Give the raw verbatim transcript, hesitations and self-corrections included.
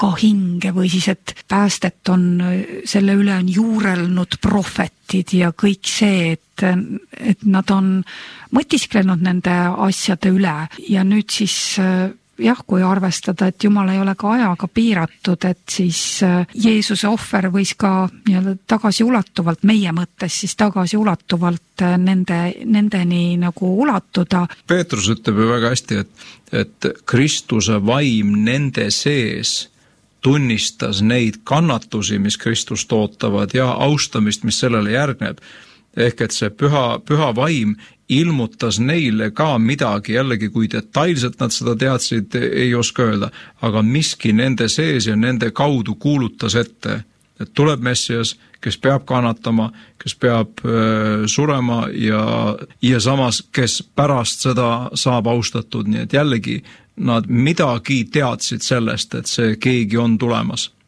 takahinge või siis, et päästet on, selle üle on juurelnud prohvetid ja kõik see, et, et nad on mõtisklenud nende asjade üle ja nüüd siis jah, kui arvestada, et Jumal ei ole ka ajaga piiratud, et siis Jeesuse ohver võis ka nii-öelda tagasiulatuvalt, meie mõttes siis tagasiulatuvalt nende, nendeni nagu ulatuda. Peetrus ütleb ju väga hästi, et, et Kristuse vaim nende sees tunnistas neid kannatusi, mis Kristust ootavad ja austamist, mis sellele järgneb. Ehk et see püha, püha vaim ilmutas neile ka midagi, jällegi kui detailselt nad seda teadsid, ei oska öelda, aga miski nende sees ja nende kaudu kuulutas ette, et tuleb Messias, kes peab kannatama, kes peab äh, surema ja, ja samas, kes pärast seda saab austatud, nii et jällegi nad midagi teadsid sellest, et see keegi on tulemas.